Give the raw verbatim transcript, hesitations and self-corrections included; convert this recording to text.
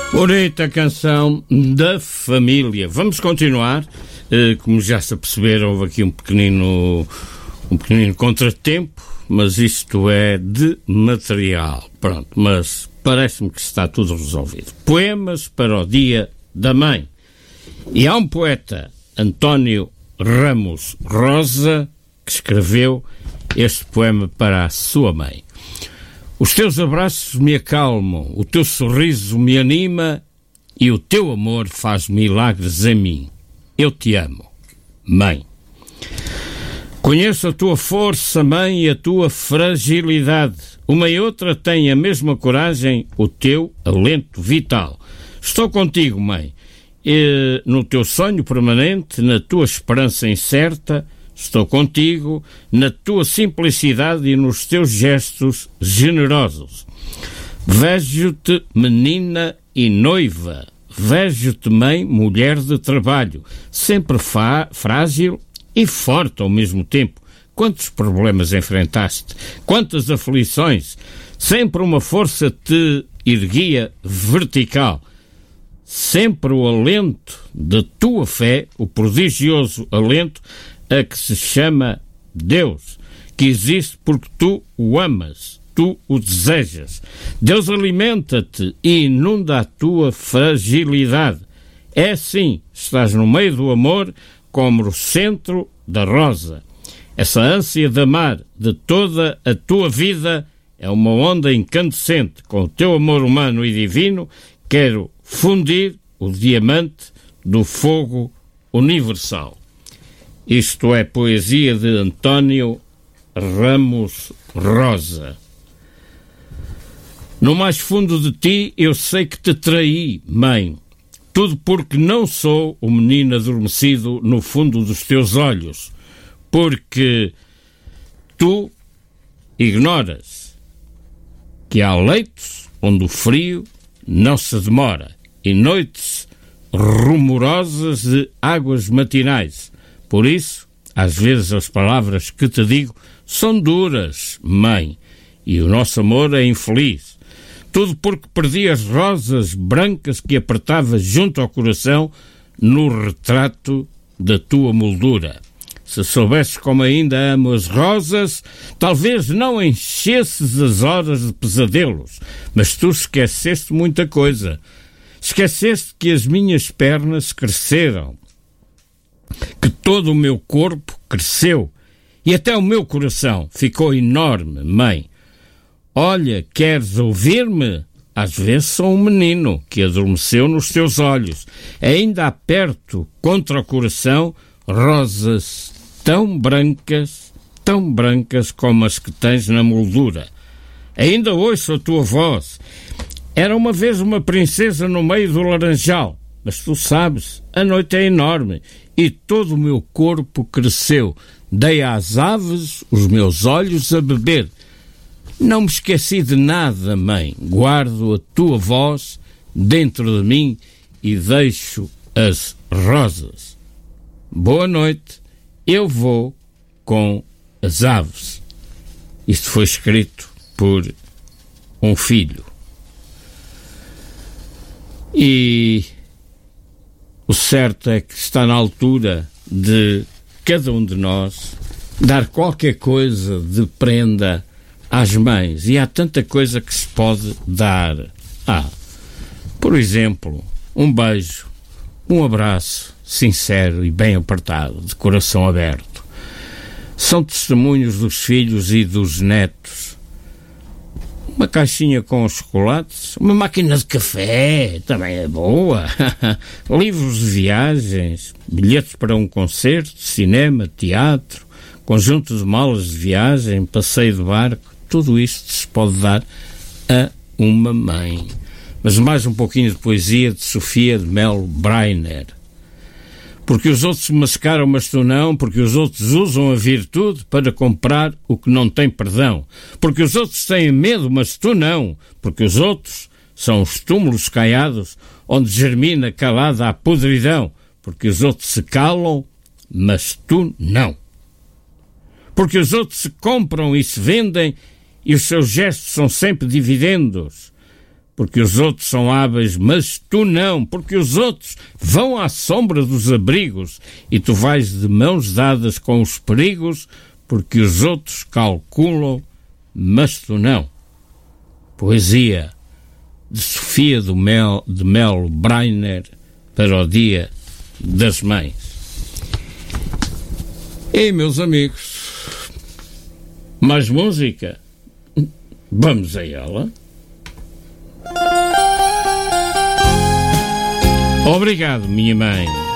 Bonita canção da família. Vamos continuar. Como já se perceberam, houve aqui um pequenino, um pequenino contratempo, mas isto é de material. Pronto, mas parece-me que está tudo resolvido. Poemas para o Dia da Mãe. E há um poeta, António Ramos Rosa, que escreveu este poema para a sua mãe. Os teus abraços me acalmam, o teu sorriso me anima e o teu amor faz milagres em mim. Eu te amo, mãe. Conheço a tua força, mãe, e a tua fragilidade. Uma e outra têm a mesma coragem, o teu alento vital. Estou contigo, mãe, e no teu sonho permanente, na tua esperança incerta. Estou contigo na tua simplicidade e nos teus gestos generosos. Vejo-te menina e noiva. Vejo-te mãe, mulher de trabalho, sempre frágil e forte ao mesmo tempo. Quantos problemas enfrentaste, quantas aflições, sempre uma força te erguia vertical. Sempre o alento da tua fé, o prodigioso alento a que se chama Deus, que existe porque tu o amas, tu o desejas. Deus alimenta-te e inunda a tua fragilidade. É assim, estás no meio do amor como no centro da rosa. Essa ânsia de amar de toda a tua vida é uma onda incandescente. Com o teu amor humano e divino, quero fundir o diamante do fogo universal. Isto é poesia de António Ramos Rosa. No mais fundo de ti eu sei que te traí, mãe, tudo porque não sou o menino adormecido no fundo dos teus olhos, porque tu ignoras que há leitos onde o frio não se demora e noites rumorosas de águas matinais. Por isso, às vezes as palavras que te digo são duras, mãe, e o nosso amor é infeliz. Tudo porque perdi as rosas brancas que apertavas junto ao coração no retrato da tua moldura. Se soubesses como ainda amo as rosas, talvez não enchesses as horas de pesadelos, mas tu esqueceste muita coisa. Esqueceste que as minhas pernas cresceram, que todo o meu corpo cresceu e até o meu coração ficou enorme, mãe. Olha, queres ouvir-me? Às vezes sou um menino que adormeceu nos teus olhos. Ainda aperto contra o coração rosas tão brancas, tão brancas como as que tens na moldura. Ainda ouço a tua voz. Era uma vez uma princesa no meio do laranjal, mas tu sabes, a noite é enorme e todo o meu corpo cresceu. Dei às aves os meus olhos a beber. Não me esqueci de nada, mãe. Guardo a tua voz dentro de mim e deixo as rosas. Boa noite, eu vou com as aves. Isto foi escrito por um filho. E o certo é que está na altura de cada um de nós dar qualquer coisa de prenda às mães. E há tanta coisa que se pode dar. Ah, por exemplo, um beijo, um abraço sincero e bem apertado, de coração aberto. São testemunhos dos filhos e dos netos. Uma caixinha com chocolates, uma máquina de café, também é boa. Livros de viagens, bilhetes para um concerto, cinema, teatro, conjunto de malas de viagem, passeio de barco. Tudo isto se pode dar a uma mãe. Mas mais um pouquinho de poesia de Sofia de Melo Breiner. Porque os outros mascaram, mas tu não. Porque os outros usam a virtude para comprar o que não tem perdão. Porque os outros têm medo, mas tu não. Porque os outros são os túmulos caiados onde germina calada a podridão. Porque os outros se calam, mas tu não. Porque os outros se compram e se vendem e os seus gestos são sempre dividendos. porque os outros são hábeis, mas tu não, porque os outros vão à sombra dos abrigos e tu vais de mãos dadas com os perigos, porque os outros calculam, mas tu não. Poesia de Sofia de Mel, de Melo Breiner para o Dia das Mães. E, meus amigos, mais música? Vamos a ela. Obrigado, minha mãe.